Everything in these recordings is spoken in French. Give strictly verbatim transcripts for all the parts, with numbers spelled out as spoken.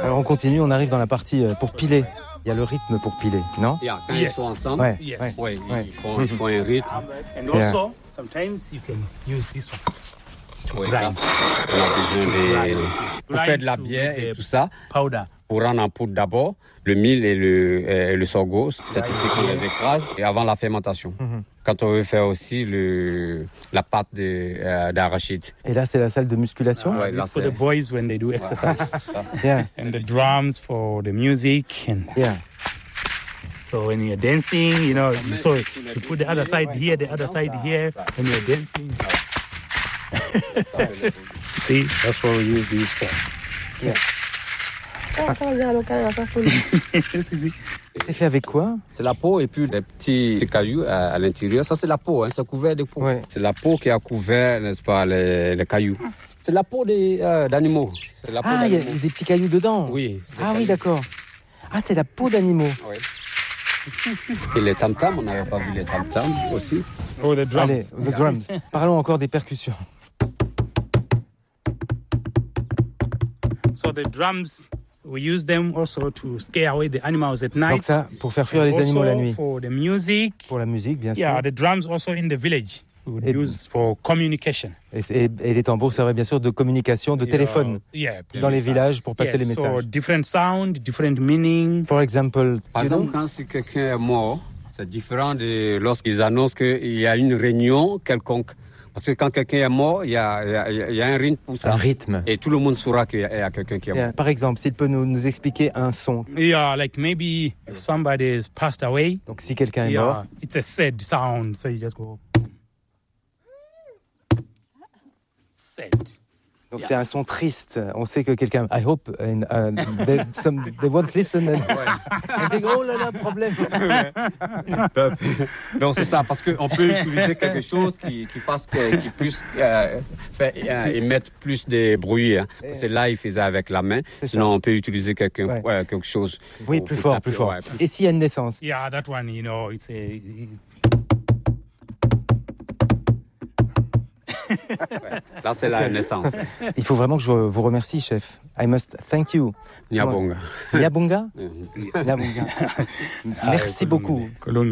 Alors on continue, on arrive dans la partie euh, pour piler. Il y a le rythme pour piler, non? Yeah, quand yes. ils sont ensemble, ouais, yes. ouais, ouais, ouais. Ils, font, ils font un rythme. And also, sometimes you can use this one. Oui, là, on a besoin de, pour faire de la bière et tout ça, powder. Pour rendre en poudre d'abord, le mil et le, et le sorgho, c'est ici qu'on les écrase et avant la fermentation. Mm-hmm. Quand on veut faire aussi le, la pâte de, euh, d'arachide. Et là, c'est la salle de musculation? Uh, ouais, this for the boys when they do exercise. Yeah. And the drums for the music. And yeah. So when you're dancing, you know, so you put the other side here, the other side here, when you're dancing. See, that's what we use these for. Yeah. C'est fait avec quoi? C'est la peau et puis des petits, petits cailloux à, à l'intérieur. Ça, c'est la peau, hein, c'est couvert de peau. Ouais. C'est la peau qui a couvert, n'est-ce pas, les, les cailloux. C'est la peau des, euh, d'animaux. C'est la peau ah, il y a des petits cailloux dedans? Oui. Ah cailloux. Oui, d'accord. Ah, c'est la peau d'animaux. Oui. Et les tam-tams, on n'avait pas vu les tam-tams aussi. Oh, the drums. Allez, the drums. Parlons encore des percussions. So the drums, we use them also to scare away the animals at night. Donc ça, pour faire fuir les also animaux la nuit. For the music. Pour la musique, bien sûr. Yeah, the drums also in the village. We would et, use for communication. Et, et, et les tambours servaient bien sûr de communication, de yeah, téléphone yeah, dans les villages pour passer yeah, les messages. So different sound, different meaning. For example, par exemple, quand si quelqu'un est mort, c'est différent de lorsqu'ils annoncent qu'il y a une réunion quelconque. Parce que quand quelqu'un est mort, il y a, il y a, il y a un rythme pour ça. Un rythme. Et tout le monde saura qu'il y a, il y a quelqu'un qui est mort. Yeah. Par exemple, s'il peut nous, nous expliquer un son. Yeah, like maybe somebody has passed away. Donc si quelqu'un est yeah, mort. It's a sad sound, so you just go. Sad. Donc yeah. C'est un son triste. On sait que quelqu'un. I hope and, uh, they, some, they won't listen. And, and think, oh là là, problème. Donc c'est ça, parce qu'on peut utiliser quelque chose qui, qui fasse qui puisse euh, faire, euh, émettre plus de bruit. Hein. Parce que là, il faisait avec la main. C'est Sinon, ça. On peut utiliser quelque, ouais. Ouais, quelque chose. Oui, pour, plus pour fort, taper, plus fort. Ouais, plus... Et s'il y a une naissance? Yeah, that one, you know, it's a. Ouais. Là, c'est la naissance. Il faut vraiment que je vous remercie, chef. I must thank you. Nyabonga. Nyabonga? Nyabonga. Merci beaucoup.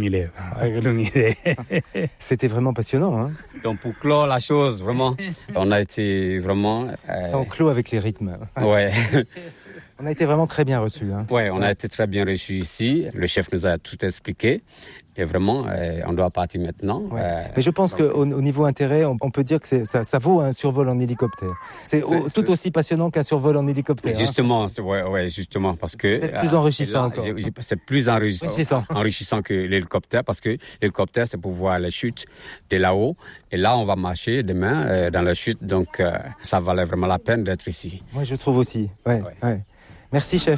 C'était vraiment passionnant. Hein? Donc, pour clore la chose, vraiment, on a été vraiment... Euh... Ça, on clôt avec les rythmes. Ouais. On a été vraiment très bien reçus. Hein. Oui, on a été très bien reçus ici. Le chef nous a tout expliqué. Et vraiment, euh, on doit partir maintenant. Ouais. Euh, Mais je pense qu'au au niveau intérêt, on, on peut dire que c'est, ça, ça vaut un survol en hélicoptère. C'est, c'est au, tout c'est... aussi passionnant qu'un survol en hélicoptère. Justement, hein. c'est, ouais, ouais, justement, parce que... C'est plus enrichissant là, encore. J'ai, j'ai, c'est plus enrichissant, enrichissant. enrichissant que l'hélicoptère, parce que l'hélicoptère, c'est pour voir les chutes de là-haut. Et là, on va marcher demain euh, dans la chute. Donc, euh, ça valait vraiment la peine d'être ici. Moi, je trouve aussi. Ouais, ouais. Ouais. Merci, chef.